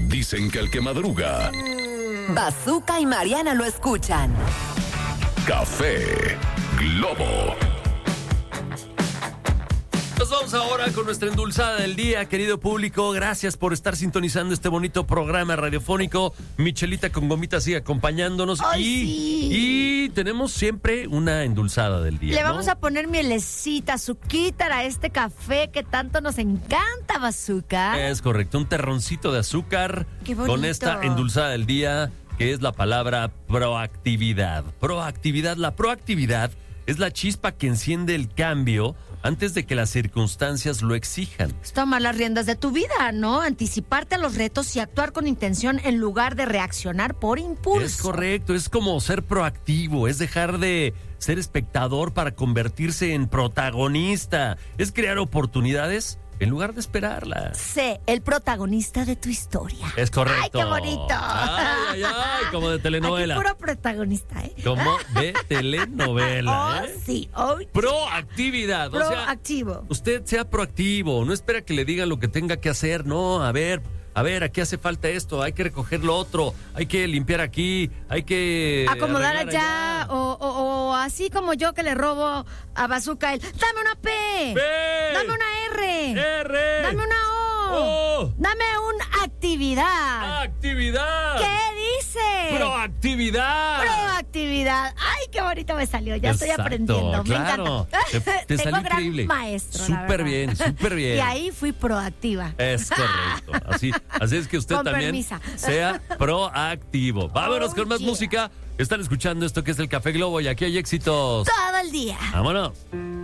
Dicen que el que madruga, Bazooka y Mariana lo escuchan. Café Globo. Nos vamos ahora con nuestra endulzada del día, querido público. Gracias por estar sintonizando este bonito programa radiofónico. Michelita con gomitas sigue acompañándonos. Y tenemos siempre una endulzada del día. Le vamos a poner mielecita, azuquita a este café que tanto nos encanta, Bazooka. Es correcto, un terroncito de azúcar. Qué bonito. Con esta endulzada del día, que es la palabra proactividad. Proactividad, la proactividad es la chispa que enciende el cambio antes de que las circunstancias lo exijan. Es tomar las riendas de tu vida, ¿no? Anticiparte a los retos y actuar con intención en lugar de reaccionar por impulso. Es correcto, es como ser proactivo, es dejar de ser espectador para convertirse en protagonista, es crear oportunidades en lugar de esperarlas. Sé el protagonista de tu historia. Es correcto. ¡Ay, qué bonito! Ay, como de telenovela. Aquí puro protagonista, ¿eh? Como de telenovela, ¿eh? Sí, hoy. Proactividad. Proactivo. O sea, usted sea proactivo, no espera que le digan lo que tenga que hacer, no, a ver, aquí hace falta esto, hay que recoger lo otro, hay que limpiar aquí, hay que acomodar allá. O así como yo que le robo a Bazooka el dame una P, dame una R, dame una O, dame una actividad. ¡Actividad! ¿Qué dice? ¡Proactividad! Proactividad. Ay, qué bonito me salió, ya Exacto, estoy aprendiendo, claro. Me encanta. Te Tengo salió gran increíble. maestro, Súper bien, súper bien. Y ahí fui proactiva. Es correcto. Así es que usted Con también permisa. sea proactivo. Vámonos con más yeah. música. Están escuchando esto que es el Café Globo y aquí hay éxitos. Todo el día. Vámonos.